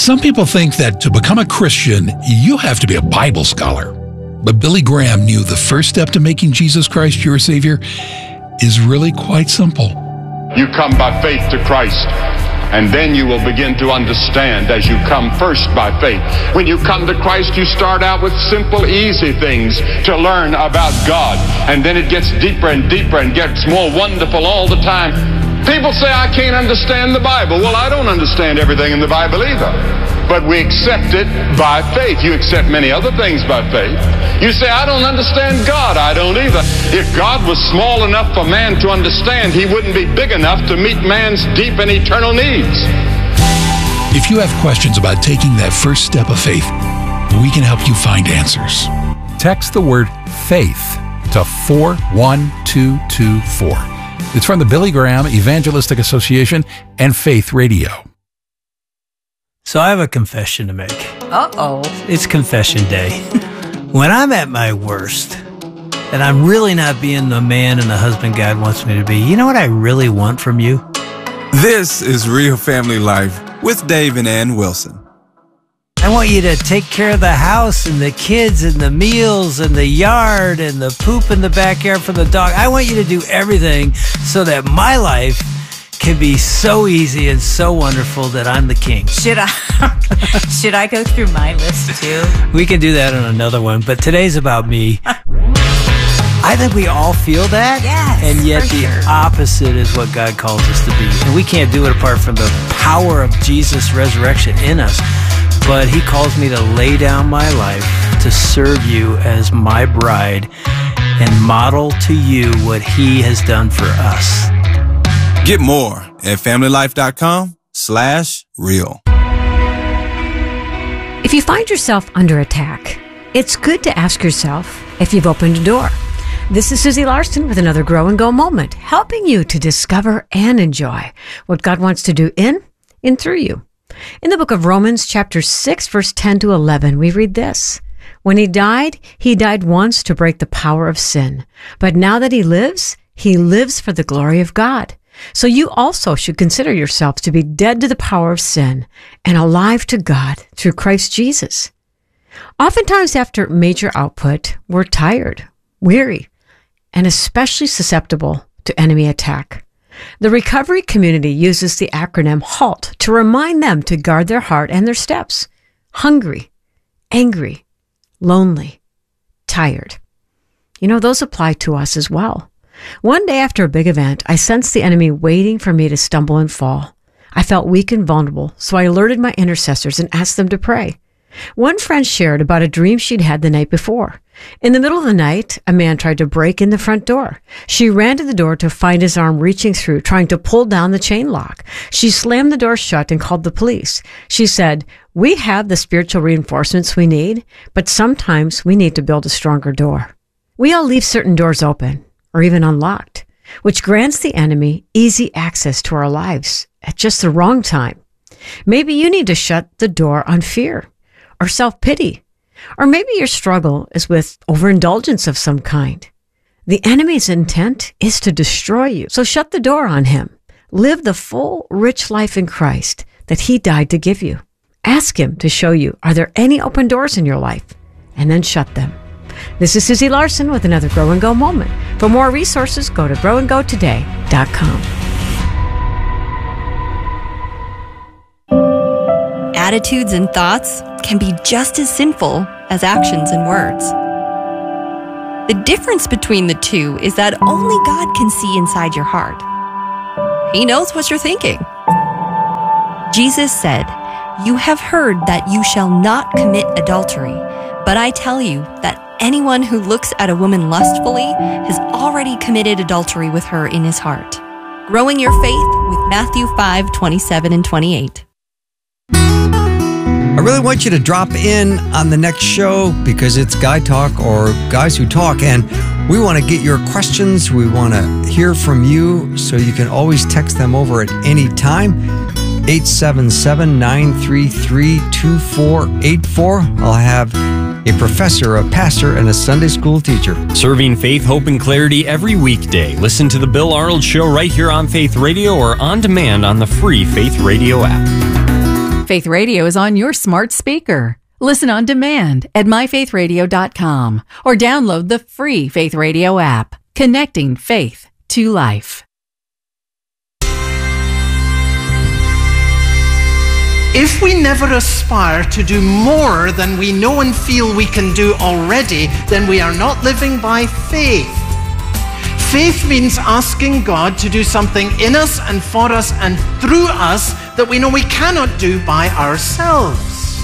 Some people think that to become a Christian, you have to be a Bible scholar. But Billy Graham knew the first step to making Jesus Christ your Savior is really quite simple. You come by faith to Christ, and then you will begin to understand as you come first by faith. When you come to Christ, you start out with simple, easy things to learn about God, and then it gets deeper and deeper and gets more wonderful all the time. People say, I can't understand the Bible. Well, I don't understand everything in the Bible either. But we accept it by faith. You accept many other things by faith. You say, I don't understand God. I don't either. If God was small enough for man to understand, he wouldn't be big enough to meet man's deep and eternal needs. If you have questions about taking that first step of faith, we can help you find answers. Text the word FAITH to 41224. It's from the Billy Graham Evangelistic Association and Faith Radio. So I have a confession to make. Uh-oh. It's confession day. When I'm at my worst, and I'm really not being the man and the husband God wants me to be, you know what I really want from you? This is Real Family Life with Dave and Ann Wilson. I want you to take care of the house and the kids and the meals and the yard and the poop in the backyard for the dog. I want you to do everything so that my life can be so easy and so wonderful that I'm the king. Should I go through my list too? We can do that on another one, but today's about me. I think we all feel that, yes, and yet the opposite is what God calls us to be. And we can't do it apart from the power of Jesus' resurrection in us. But he calls me to lay down my life to serve you as my bride and model to you what he has done for us. Get more at familylife.com/real. If you find yourself under attack, it's good to ask yourself if you've opened a door. This is Susie Larson with another Grow and Go moment, helping you to discover and enjoy what God wants to do in and through you. In the book of Romans, chapter 6, verse 10 to 11, we read this. When he died once to break the power of sin. But now that he lives for the glory of God. So you also should consider yourselves to be dead to the power of sin and alive to God through Christ Jesus. Oftentimes after major output, we're tired, weary, and especially susceptible to enemy attack. The recovery community uses the acronym HALT to remind them to guard their heart and their steps. Hungry, angry, lonely, tired. You know, those apply to us as well. One day after a big event, I sensed the enemy waiting for me to stumble and fall. I felt weak and vulnerable, so I alerted my intercessors and asked them to pray. One friend shared about a dream she'd had the night before. In the middle of the night, a man tried to break in the front door. She ran to the door to find his arm reaching through, trying to pull down the chain lock. She slammed the door shut and called the police. She said, "We have the spiritual reinforcements we need, but sometimes we need to build a stronger door." We all leave certain doors open or even unlocked, which grants the enemy easy access to our lives at just the wrong time. Maybe you need to shut the door on fear or self-pity. Or maybe your struggle is with overindulgence of some kind. The enemy's intent is to destroy you. So shut the door on him. Live the full, rich life in Christ that he died to give you. Ask him to show you, are there any open doors in your life? And then shut them. This is Susie Larson with another Grow and Go moment. For more resources, go to growandgotoday.com. Attitudes and thoughts can be just as sinful as actions and words. The difference between the two is that only God can see inside your heart. He knows what you're thinking. Jesus said, "You have heard that you shall not commit adultery, but I tell you that anyone who looks at a woman lustfully has already committed adultery with her in his heart." Growing your faith with Matthew 5:27 and 28. I really want you to drop in on the next show because it's Guy Talk or Guys Who Talk, and we want to get your questions. We want to hear from you, so you can always text them over at any time. 877-933-2484. I'll have a professor, a pastor, and a Sunday school teacher. Serving faith, hope, and clarity every weekday. Listen to The Bill Arnold Show right here on Faith Radio or on demand on the free Faith Radio app. Faith Radio is on your smart speaker. Listen on demand at myfaithradio.com or download the free Faith Radio app, connecting faith to life. If we never aspire to do more than we know and feel we can do already, then we are not living by faith. Faith means asking God to do something in us and for us and through us that we know we cannot do by ourselves.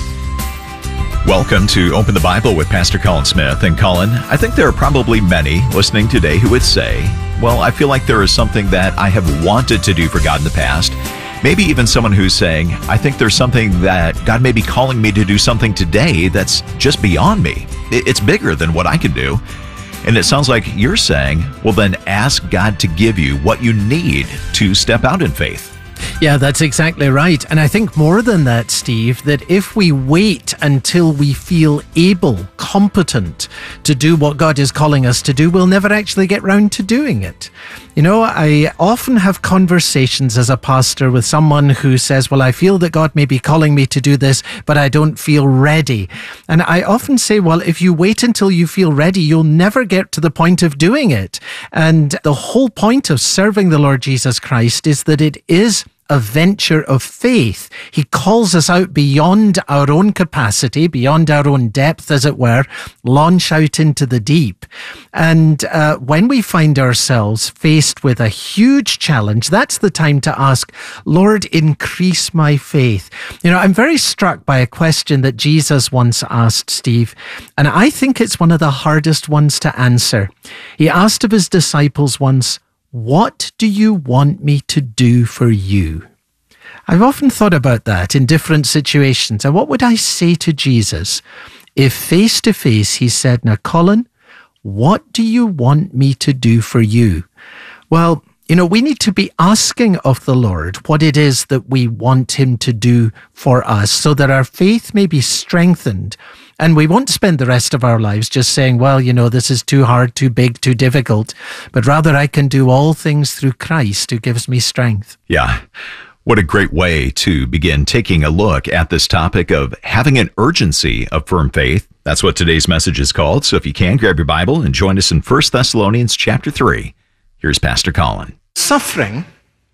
Welcome to Open the Bible with Pastor Colin Smith. And Colin, I think there are probably many listening today who would say, well, I feel like there is something that I have wanted to do for God in the past. Maybe even someone who's saying, I think there's something that God may be calling me to do something today that's just beyond me. It's bigger than what I can do. And it sounds like you're saying, well, then ask God to give you what you need to step out in faith. Yeah, that's exactly right. And I think more than that, Steve, that if we wait until we feel able, competent to do what God is calling us to do, we'll never actually get round to doing it. You know, I often have conversations as a pastor with someone who says, well, I feel that God may be calling me to do this, but I don't feel ready. And I often say, well, if you wait until you feel ready, you'll never get to the point of doing it. And the whole point of serving the Lord Jesus Christ is that it is a venture of faith. He calls us out beyond our own capacity, beyond our own depth, as it were, launch out into the deep. And when we find ourselves faced with a huge challenge, that's the time to ask, Lord, increase my faith. You know, I'm very struck by a question that Jesus once asked, Steve, and I think it's one of the hardest ones to answer. He asked of his disciples once, what do you want me to do for you? I've often thought about that in different situations. And what would I say to Jesus if face to face he said, now, Colin, what do you want me to do for you? Well, you know, we need to be asking of the Lord what it is that we want him to do for us so that our faith may be strengthened. And we won't spend the rest of our lives just saying, well, you know, this is too hard, too big, too difficult. But rather, I can do all things through Christ who gives me strength. Yeah. What a great way to begin taking a look at this topic of having an urgency of firm faith. That's what today's message is called. So if you can, grab your Bible and join us in 1 Thessalonians chapter 3. Here's Pastor Colin. Suffering,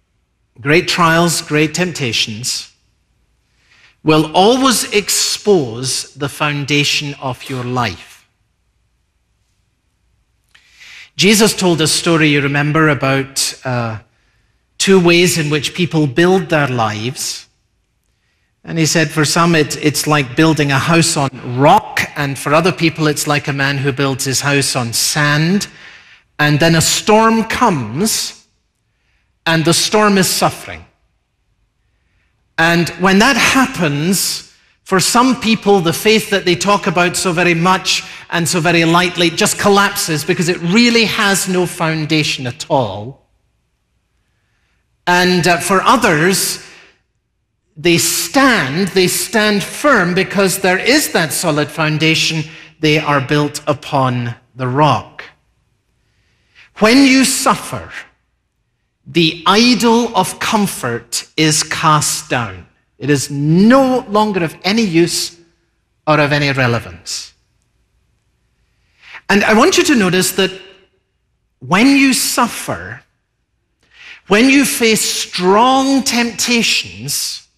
great trials, great temptations, will always expose the foundation of your life. Jesus told a story, you remember, about two ways in which people build their lives. And he said for some it's like building a house on rock, and for other people it's like a man who builds his house on sand. And then a storm comes, and the storm is suffering. And when that happens, for some people, the faith that they talk about so very much and so very lightly just collapses because it really has no foundation at all. And for others, they stand firm because there is that solid foundation. They are built upon the rock. When you suffer, the idol of comfort is cast down. It is no longer of any use or of any relevance. And I want you to notice that when you suffer, when you face strong temptations,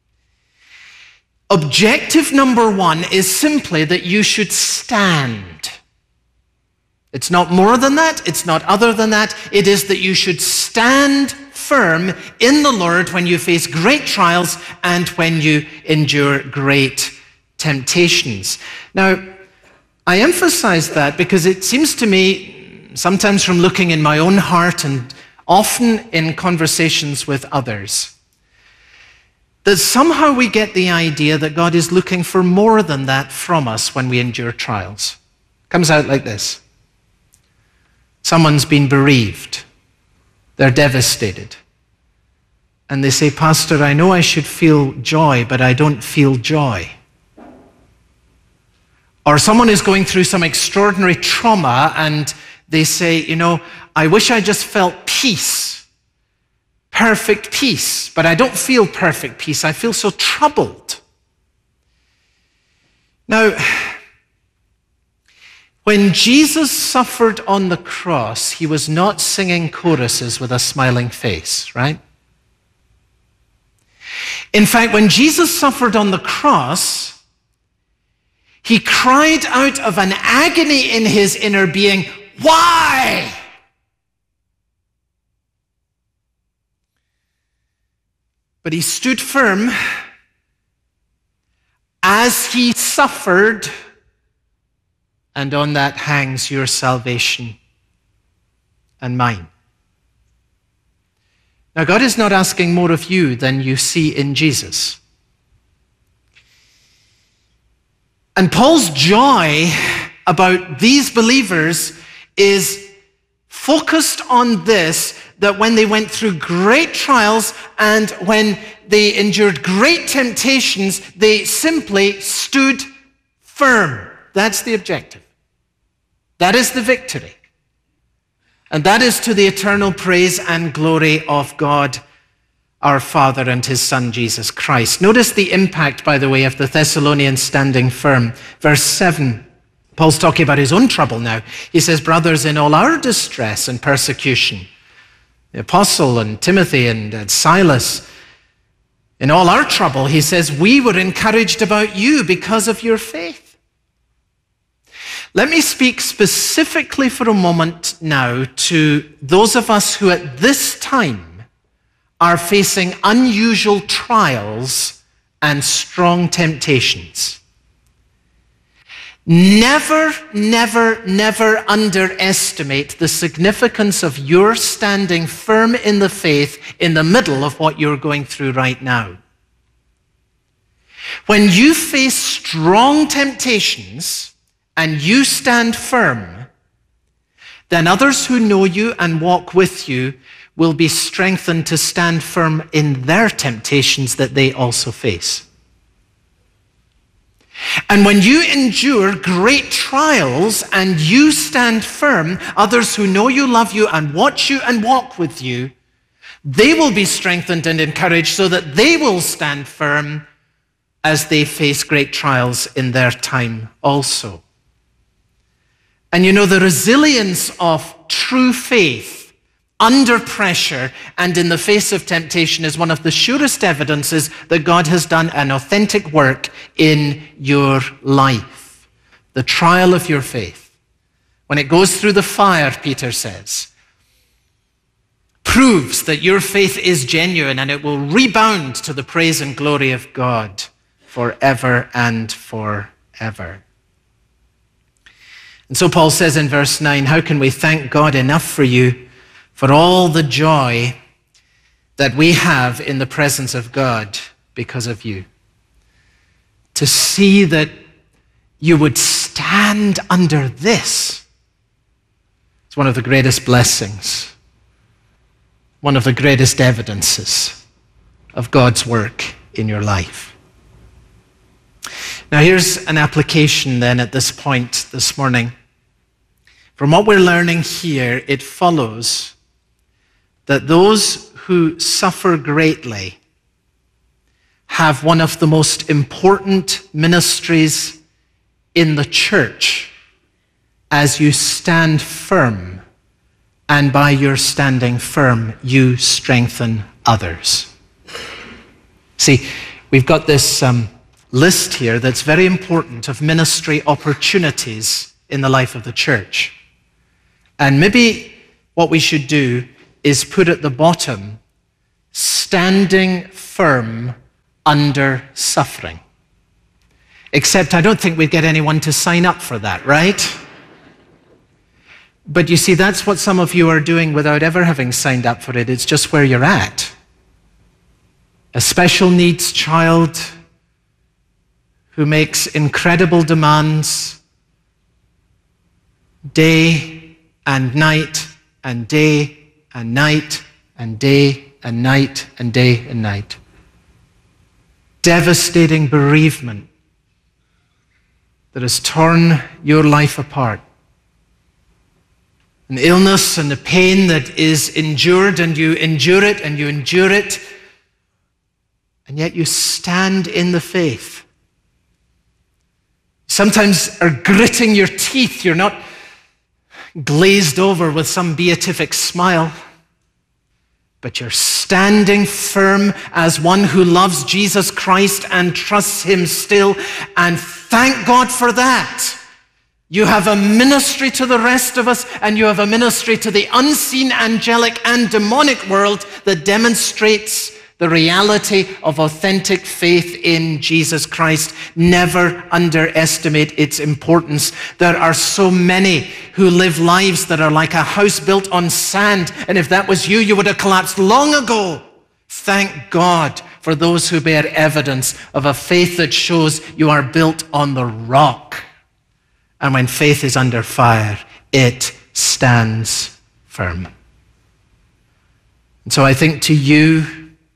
objective number one is simply that you should stand. It's not more than that. It's not other than that. It is that you should stand firm in the Lord when you face great trials and when you endure great temptations. Now, I emphasize that because it seems to me, sometimes from looking in my own heart and often in conversations with others, that somehow we get the idea that God is looking for more than that from us when we endure trials. It comes out like this. Someone's been bereaved. They're devastated. And they say, Pastor, I know I should feel joy, but I don't feel joy. Or someone is going through some extraordinary trauma and they say, you know, I wish I just felt peace, perfect peace, but I don't feel perfect peace. I feel so troubled. Now, when Jesus suffered on the cross, he was not singing choruses with a smiling face, right? In fact, when Jesus suffered on the cross, he cried out of an agony in his inner being, "Why?" But he stood firm as he suffered, and on that hangs your salvation and mine. Now, God is not asking more of you than you see in Jesus. And Paul's joy about these believers is focused on this, that when they went through great trials and when they endured great temptations, they simply stood firm. That's the objective. That is the victory. And that is to the eternal praise and glory of God, our Father, and his Son, Jesus Christ. Notice the impact, by the way, of the Thessalonians standing firm. Verse 7, Paul's talking about his own trouble now. He says, "Brothers, in all our distress and persecution," the apostle and Timothy and Silas, in all our trouble, he says, "we were encouraged about you because of your faith." Let me speak specifically for a moment now to those of us who at this time are facing unusual trials and strong temptations. Never, never, never underestimate the significance of your standing firm in the faith in the middle of what you're going through right now. When you face strong temptations and you stand firm, then others who know you and walk with you will be strengthened to stand firm in their temptations that they also face. And when you endure great trials and you stand firm, others who know you, love you, and watch you and walk with you, they will be strengthened and encouraged so that they will stand firm as they face great trials in their time also. And you know, the resilience of true faith under pressure and in the face of temptation is one of the surest evidences that God has done an authentic work in your life. The trial of your faith, when it goes through the fire, Peter says, proves that your faith is genuine and it will rebound to the praise and glory of God forever and forever. And so Paul says in verse 9, how can we thank God enough for you for all the joy that we have in the presence of God because of you? To see that you would stand under this. It's one of the greatest blessings, one of the greatest evidences of God's work in your life. Now here's an application then at this point this morning. From what we're learning here, it follows that those who suffer greatly have one of the most important ministries in the church as you stand firm, and by your standing firm, you strengthen others. See, we've got this list here that's very important of ministry opportunities in the life of the church. And maybe what we should do is put at the bottom, standing firm under suffering. Except I don't think we'd get anyone to sign up for that, right? But you see, that's what some of you are doing without ever having signed up for it. It's just where you're at. A special needs child who makes incredible demands day and night and day and night and day and night and day and night. Devastating bereavement that has torn your life apart. an illness and a pain that is endured, and you endure it and you endure it, and yet you stand in the faith. Sometimes are gritting your teeth. You're not glazed over with some beatific smile, but you're standing firm as one who loves Jesus Christ and trusts him still, and thank God for that. You have a ministry to the rest of us, and you have a ministry to the unseen angelic and demonic world that demonstrates the reality of authentic faith in Jesus Christ. Never underestimate its importance. There are so many who live lives that are like a house built on sand, and if that was you, you would have collapsed long ago. Thank God for those who bear evidence of a faith that shows you are built on the rock. And when faith is under fire, it stands firm. And so I think to you,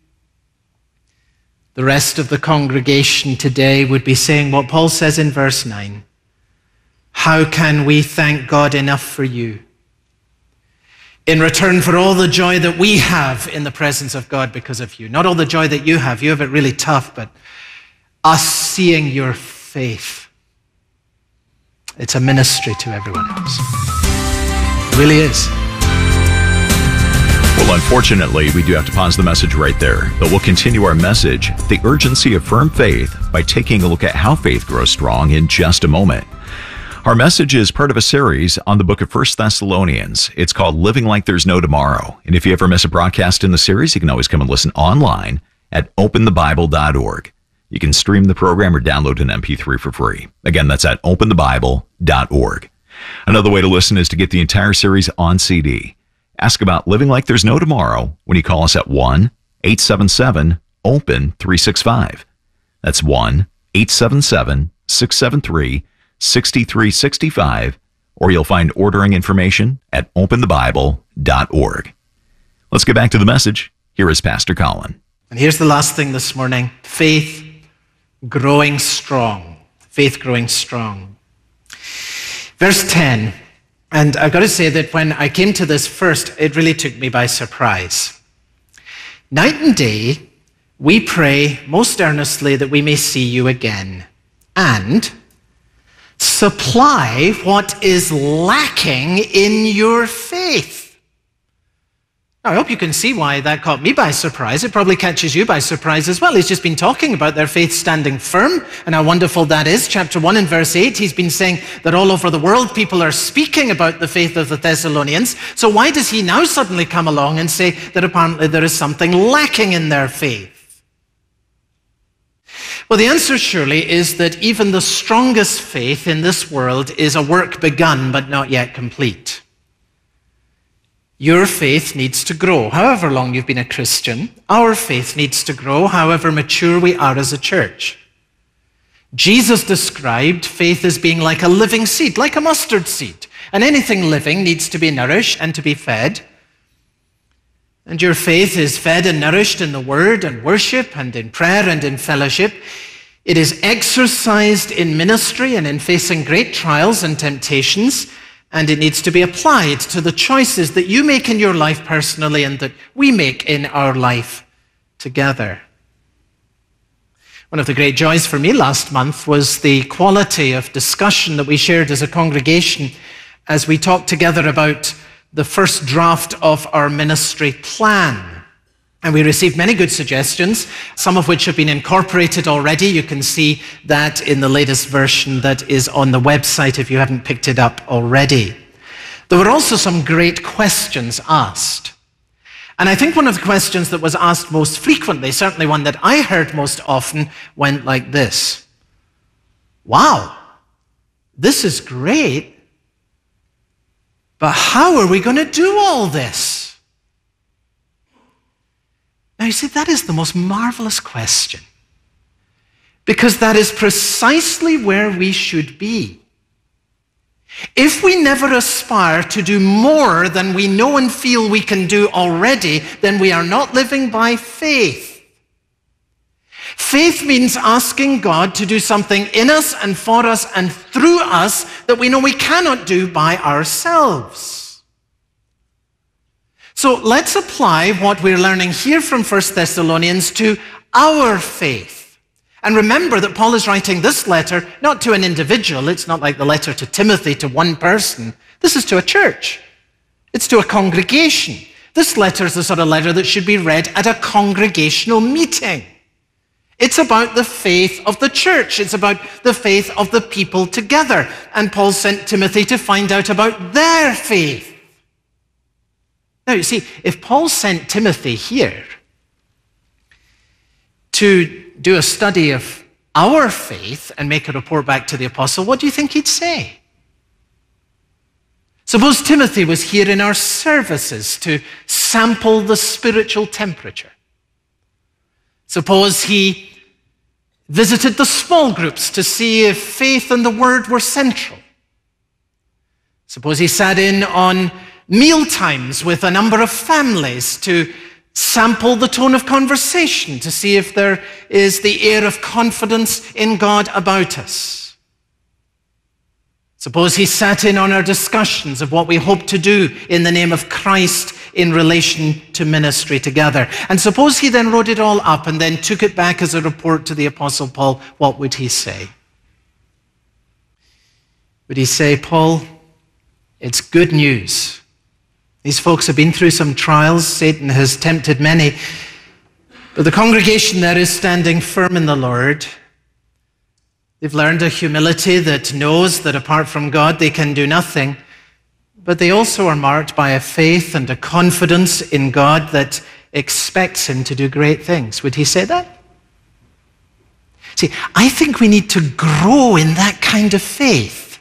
the rest of the congregation today would be saying what Paul says in verse 9. How can we thank God enough for you in return for all the joy that we have in the presence of God because of you? Not all the joy that you have it really tough, but us seeing your faith. It's a ministry to everyone else. It really is. Well, unfortunately, we do have to pause the message right there, but we'll continue our message, The Urgency of Firm Faith, by taking a look at how faith grows strong in just a moment. Our message is part of a series on the book of 1 Thessalonians. It's called Living Like There's No Tomorrow. And if you ever miss a broadcast in the series, you can always come and listen online at openthebible.org. You can stream the program or download an MP3 for free. Again, that's at openthebible.org. Another way to listen is to get the entire series on CD. Ask about Living Like There's No Tomorrow when you call us at 1-877-OPEN-365. That's 1-877-673-6365, or you'll find ordering information at openthebible.org. Let's get back to the message. Here is Pastor Colin. And here's the last thing this morning. Faith growing strong. Faith growing strong. Verse 10. And I've got to say that when I came to this first, it really took me by surprise. Night and day, we pray most earnestly that we may see you again and supply what is lacking in your faith. Now, I hope you can see why that caught me by surprise. It probably catches you by surprise as well. He's just been talking about their faith standing firm and how wonderful that is. Chapter 1 and verse 8, he's been saying that all over the world people are speaking about the faith of the Thessalonians. So why does he now suddenly come along and say that apparently there is something lacking in their faith? Well, the answer surely is that even the strongest faith in this world is a work begun but not yet complete. Your faith needs to grow. However long you've been a Christian, our faith needs to grow, however mature we are as a church. Jesus described faith as being like a living seed, like a mustard seed. And anything living needs to be nourished and to be fed. And your faith is fed and nourished in the word and worship and in prayer and in fellowship. It is exercised in ministry and in facing great trials and temptations. And it needs to be applied to the choices that you make in your life personally and that we make in our life together. One of the great joys for me last month was the quality of discussion that we shared as a congregation as we talked together about the first draft of our ministry plan. And we received many good suggestions, some of which have been incorporated already. You can see that in the latest version that is on the website if you haven't picked it up already. There were also some great questions asked. And I think one of the questions that was asked most frequently, certainly one that I heard most often, went like this. Wow, this is great, but how are we going to do all this? Now, you see, that is the most marvelous question, because that is precisely where we should be. If we never aspire to do more than we know and feel we can do already, then we are not living by faith. Faith means asking God to do something in us and for us and through us that we know we cannot do by ourselves. So let's apply what we're learning here from 1 Thessalonians to our faith. And remember that Paul is writing this letter not to an individual. It's not like the letter to Timothy to one person. This is to a church. It's to a congregation. This letter is the sort of letter that should be read at a congregational meeting. It's about the faith of the church. It's about the faith of the people together. And Paul sent Timothy to find out about their faith. Now, you see, if Paul sent Timothy here to do a study of our faith and make a report back to the apostle, what do you think he'd say? Suppose Timothy was here in our services to sample the spiritual temperature. Suppose he visited the small groups to see if faith and the word were central. Suppose he sat in on meal times with a number of families to sample the tone of conversation to see if there is the air of confidence in God about us. Suppose he sat in on our discussions of what we hope to do in the name of Christ in relation to ministry together. And suppose he then wrote it all up and then took it back as a report to the Apostle Paul. What would he say? Would he say, Paul, it's good news. These folks have been through some trials. Satan has tempted many. But the congregation there is standing firm in the Lord. They've learned a humility that knows that apart from God they can do nothing. But they also are marked by a faith and a confidence in God that expects him to do great things. Would he say that? See, I think we need to grow in that kind of faith.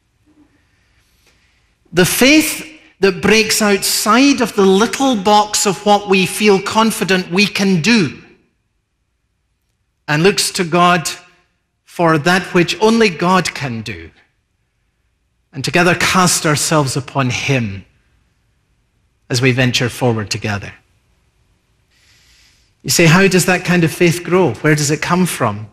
The faith that breaks outside of the little box of what we feel confident we can do and looks to God for that which only God can do, and together cast ourselves upon him as we venture forward together. You say, how does that kind of faith grow? Where does it come from?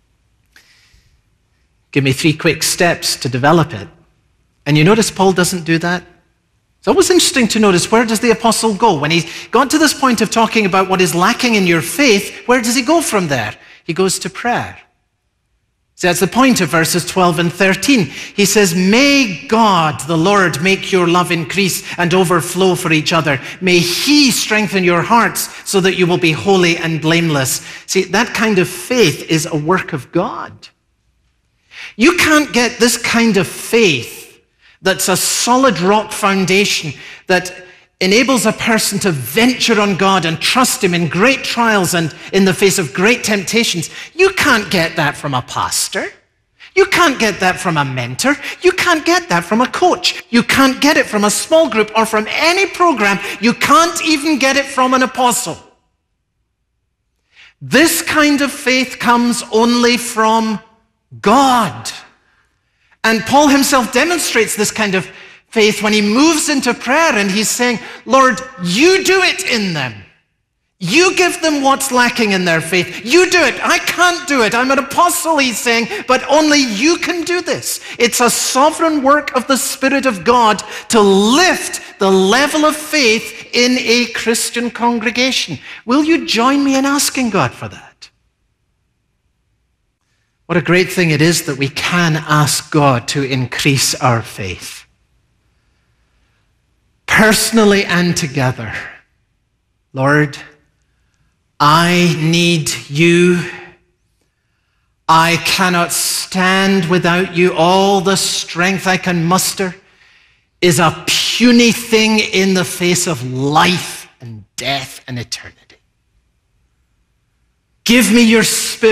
Give me 3 quick steps to develop it. And you notice Paul doesn't do that. It's always interesting to notice, where does the apostle go? When he got to this point of talking about what is lacking in your faith, where does he go from there? He goes to prayer. See, that's the point of verses 12 and 13. He says, may God, the Lord, make your love increase and overflow for each other. May he strengthen your hearts so that you will be holy and blameless. See, that kind of faith is a work of God. You can't get this kind of faith that's a solid rock foundation that enables a person to venture on God and trust him in great trials and in the face of great temptations. You can't get that from a pastor. You can't get that from a mentor. You can't get that from a coach. You can't get it from a small group or from any program. You can't even get it from an apostle. This kind of faith comes only from God. And Paul himself demonstrates this kind of faith when he moves into prayer and he's saying, Lord, you do it in them. You give them what's lacking in their faith. You do it. I can't do it. I'm an apostle, he's saying, but only you can do this. It's a sovereign work of the Spirit of God to lift the level of faith in a Christian congregation. Will you join me in asking God for that? What a great thing it is that we can ask God to increase our faith. Personally and together. Lord, I need you. I cannot stand without you. All the strength I can muster is a puny thing in the face of life and death and eternity. Give me your Spirit.